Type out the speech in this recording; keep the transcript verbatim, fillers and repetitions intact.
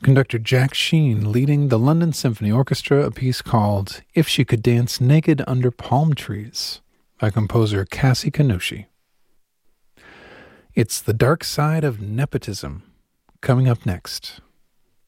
Conductor Jack Sheen leading the London Symphony Orchestra, a piece called If She Could Dance Naked Under Palm Trees by composer Cassie Kanushi. It's The Dark Side of Nepotism, coming up next.